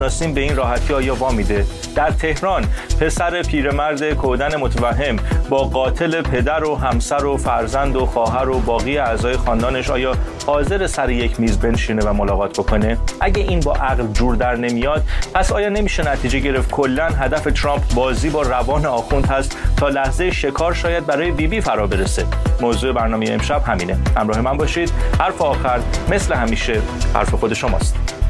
ناسیم به این راحتی آیا وامیده؟ در تهران پسر پیرمرد کودن متوهم با قاتل پدر و همسر و فرزند و خواهر و باقی اعضای خاندانش آیا حاضر سر یک میز بنشینه و ملاقات بکنه؟ اگه این با عقل جور در نمیاد، پس آیا نمیشه نتیجه گرفت کلاً هدف ترامپ بازی با روان آخوند هست تا لحظه شکار شاید برای بیبی فرا برسه؟ موضوع برنامه امشب همینه. همراه من باشید. حرف آخر مثل همیشه حرف خود شماست.